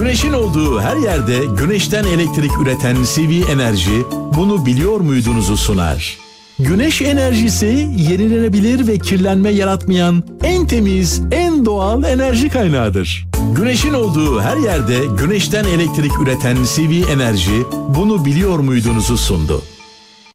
Güneşin olduğu her yerde güneşten elektrik üreten CV Enerji bunu biliyor muydunuzu sunar. Güneş enerjisi yenilenebilir ve kirlenme yaratmayan en temiz, en doğal enerji kaynağıdır. Güneşin olduğu her yerde güneşten elektrik üreten CV Enerji bunu biliyor muydunuzu sundu.